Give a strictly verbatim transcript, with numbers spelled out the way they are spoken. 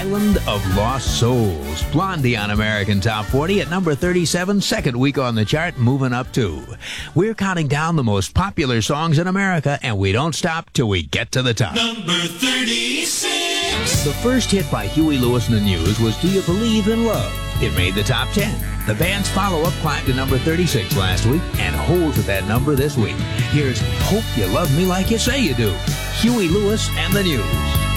Island of Lost Souls. Blondie on American Top forty at number thirty-seven, second week on the chart, moving up two. We're counting down the most popular songs in America, and we don't stop till we get to the top. Number thirty-six. The first hit by Huey Lewis and the News was Do You Believe in Love? It made the top ten. The band's follow-up climbed to number thirty-six last week and holds at that number this week. Here's Hope You Love Me Like You Say You Do. Huey Lewis and the News.